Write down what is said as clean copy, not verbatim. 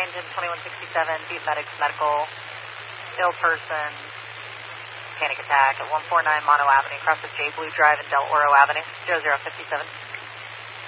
Washington 2167, Beat Medics Medical, ill person, panic attack at 149 Mono Avenue, across the J Blue Drive and Del Oro Avenue, 0057.